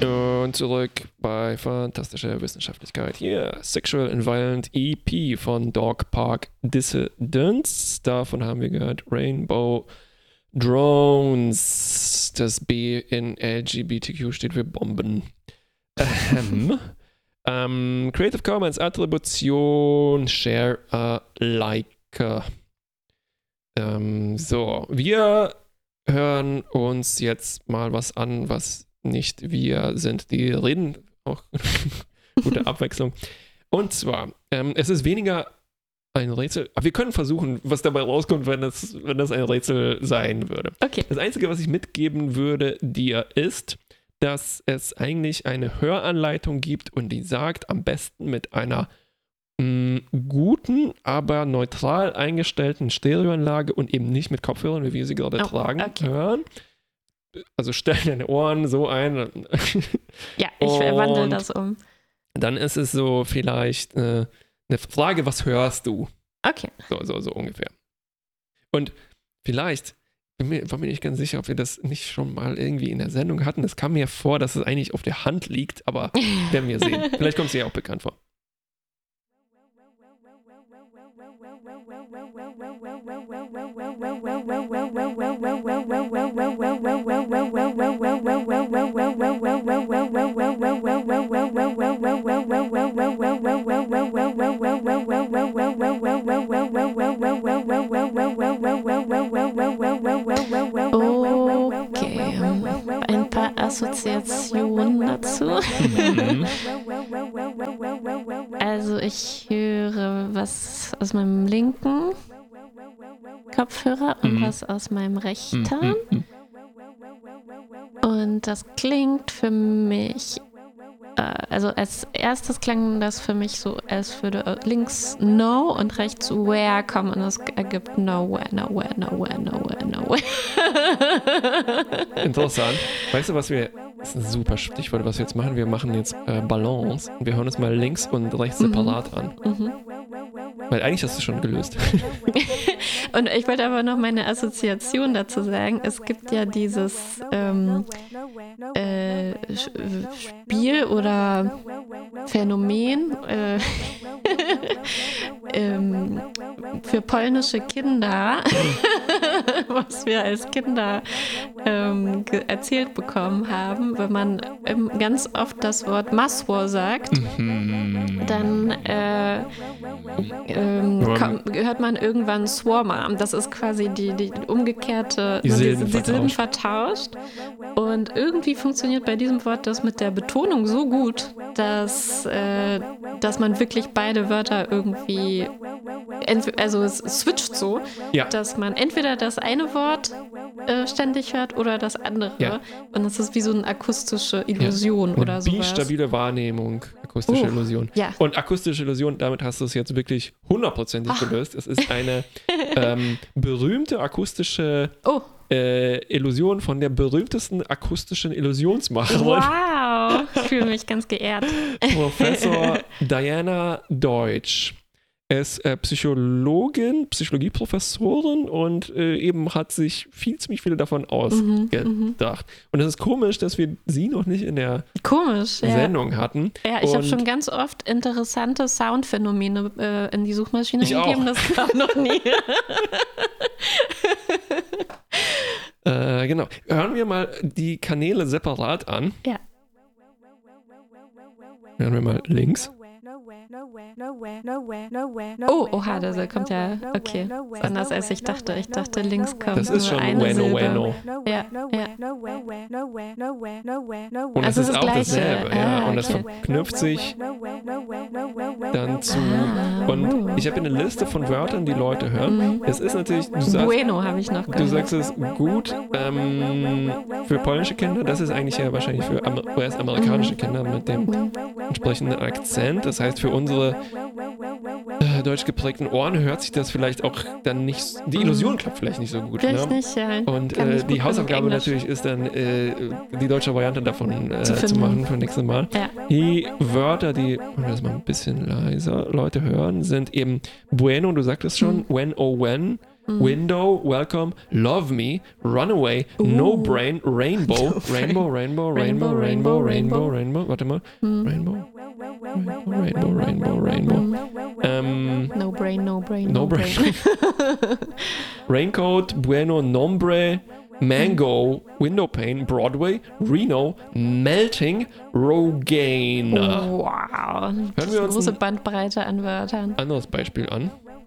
Und zurück bei fantastischer Wissenschaftlichkeit. Hier, Sexual and Violent EP von Dog Park Dissidents. Davon haben wir gehört Rainbow Drones. Das B in LGBTQ steht für Bomben. Creative Commons Attribution Share Alike. So, wir hören uns jetzt mal was an, was nicht wir sind. Die reden auch gute Abwechslung. Und zwar, es ist weniger ein Rätsel, aber wir können versuchen, was dabei rauskommt, wenn das ein Rätsel sein würde. Okay. Das Einzige, was ich mitgeben würde dir, ist, dass es eigentlich eine Höranleitung gibt und die sagt, am besten mit einer guten, aber neutral eingestellten Stereoanlage und eben nicht mit Kopfhörern, wie wir sie gerade tragen, hören. Also stell deine Ohren so ein. Ja, ich wandle das um. Dann ist es so vielleicht eine Frage, was hörst du? Okay. So ungefähr. Und vielleicht, war mir nicht ganz sicher, ob wir das nicht schon mal irgendwie in der Sendung hatten. Es kam mir vor, dass es eigentlich auf der Hand liegt, aber werden wir sehen. Vielleicht kommt es dir auch bekannt vor. Ein paar Assoziationen dazu. Also ich höre was aus meinem linken Kopfhörer und was aus meinem rechten. Und das klingt für mich, also als erstes klang das für mich so, als würde links no und rechts where kommen und das ergibt nowhere. Interessant. Weißt du, das ist ein super Stichwort, was wir jetzt machen. Wir machen jetzt Balance und wir hören uns mal links und rechts separat an. Weil eigentlich hast du es schon gelöst. Und ich wollte aber noch meine Assoziation dazu sagen. Es gibt ja dieses Spiel oder Phänomen für polnische Kinder, was wir als Kinder erzählt bekommen haben. Wenn man ganz oft das Wort Masło sagt, dann hört man irgendwann Swarma. Das ist quasi die umgekehrte, die Silben vertauscht. Und irgendwie funktioniert bei diesem Wort das mit der Betonung so gut, dass man wirklich beide Wörter irgendwie, also es switcht so, dass man entweder das eine Wort ständig hört oder das andere. Ja. Und das ist wie so eine akustische Illusion oder sowas. Stabile Wahrnehmung, akustische Illusion. Ja. Und akustische Illusion, damit hast du es jetzt wirklich 100%ig gelöst. Es ist eine berühmte akustische Illusion von der berühmtesten akustischen Illusionsmacherin. Wow, ich fühle mich ganz geehrt. Professor Diana Deutsch. Er ist Psychologieprofessorin und eben hat sich ziemlich viele davon ausgedacht. Und es ist komisch, dass wir sie noch nicht in der Sendung hatten. Ja, ich habe schon ganz oft interessante Soundphänomene in die Suchmaschine gegeben. Das kam noch nie. Genau. Hören wir mal die Kanäle separat an. Ja. Hören wir mal links. Oh, oha, da kommt ja, okay, ist anders als ich dachte. Ich dachte, links kommt das ist schon eine Bueno. Ja. Und also es ist auch Gleiche. dasselbe, ja. Und das verknüpft sich dann zu. Und ich habe eine Liste von Wörtern, die Leute hören. Es ist natürlich, du sagst, Bueno habe ich noch gehört. Du sagst es gut für polnische Kinder. Das ist eigentlich ja wahrscheinlich für US-amerikanische Kinder mit dem entsprechenden Akzent. Das heißt, für unsere deutsch geprägten Ohren hört sich das vielleicht auch dann nicht, die Illusion klappt vielleicht nicht so gut. Vielleicht nicht, ja. Und die Hausaufgabe natürlich ist dann, die deutsche Variante davon zu machen für nächstes Mal. Ja. Die Wörter, die, wenn wir das mal ein bisschen leiser Leute hören, sind eben Bueno, du sagtest schon, when, oh when, Window, Welcome, Love Me, Runaway, No Brain, Rainbow, Rainbow. Warte mal. Rainbow. No Brain. No Brain. Raincoat, Bueno, Nombre, Mango, Windowpane, Broadway, Reno, Melting, Rogaine. Wow. Hören wir uns große Bandbreite an Wörtern. Anderes Beispiel an.